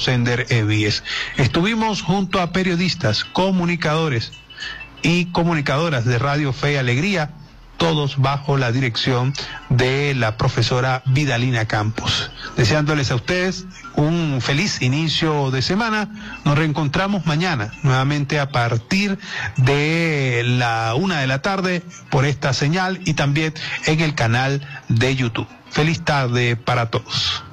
Sender Evies. Estuvimos junto a periodistas, comunicadores y comunicadoras de Radio Fe y Alegría, todos bajo la dirección de la profesora Vidalina Campos. Deseándoles a ustedes un feliz inicio de semana. Nos reencontramos mañana, nuevamente a partir de la 1 de la tarde por esta señal y también en el canal de YouTube. Feliz tarde para todos.